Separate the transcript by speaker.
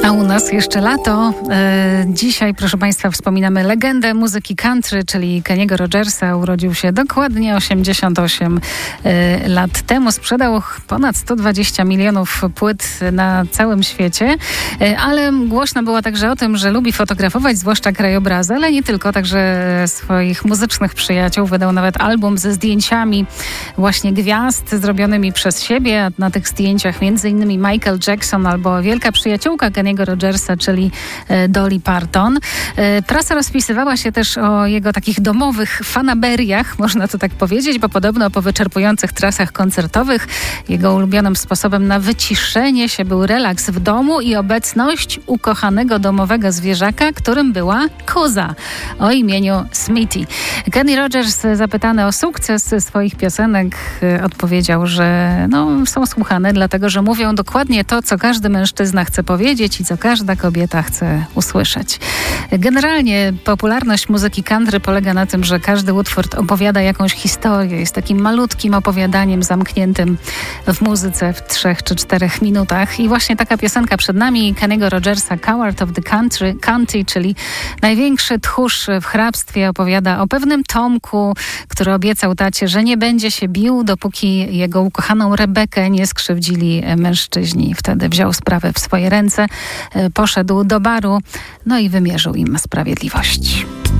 Speaker 1: A u nas jeszcze lato. Dzisiaj, proszę Państwa, wspominamy legendę muzyki country, czyli Kenny'ego Rogersa. Urodził się dokładnie 88 lat temu. Sprzedał ponad 120 milionów płyt na całym świecie, ale głośno było także o tym, że lubi fotografować, zwłaszcza krajobrazy, ale nie tylko, także swoich muzycznych przyjaciół. Wydał nawet album ze zdjęciami właśnie gwiazd zrobionymi przez siebie. Na tych zdjęciach m.in. Michael Jackson albo wielka przyjaciółka Kenny'ego Rogersa, czyli Dolly Parton. Prasa rozpisywała się też o jego takich domowych fanaberiach, można to tak powiedzieć, bo podobno po wyczerpujących trasach koncertowych jego ulubionym sposobem na wyciszenie się był relaks w domu i obecność ukochanego domowego zwierzaka, którym była koza o imieniu Smitty. Kenny Rogers, zapytany o sukces swoich piosenek, odpowiedział, że są słuchane, dlatego że mówią dokładnie to, co każdy mężczyzna chce powiedzieć i co każda kobieta chce usłyszeć. Generalnie popularność muzyki country polega na tym, że każdy utwór opowiada jakąś historię. Jest takim malutkim opowiadaniem zamkniętym w muzyce w 3 czy 4 minutach. I właśnie taka piosenka przed nami Kenny'ego Rogersa, Coward of the County, czyli największy tchórz w hrabstwie, opowiada o pewnym Tomku, który obiecał tacie, że nie będzie się bił, dopóki jego ukochaną Rebekę nie skrzywdzili mężczyźni. Wtedy wziął sprawę w swoje ręce, poszedł do baru, i wymierzył im sprawiedliwość.